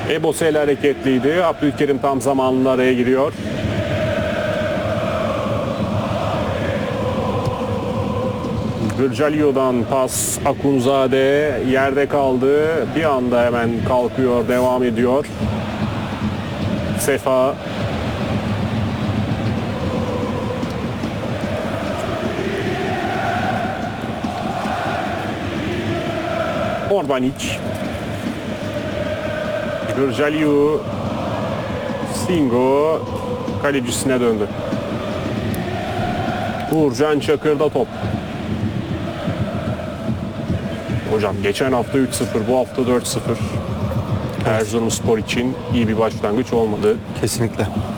Ebosel hareketliydi. Abdülkerim tam zamanlı araya giriyor. Gırcalio'dan pas, Akunzade yerde kaldı. Bir anda hemen kalkıyor, devam ediyor. Sefa. Orbanic. Gırcalio. Singo kalecisine döndü. Uğurcan Çakır'da top. Hocam geçen hafta 3-0, bu hafta 4-0. Erzurumspor için iyi bir başlangıç olmadı. Kesinlikle.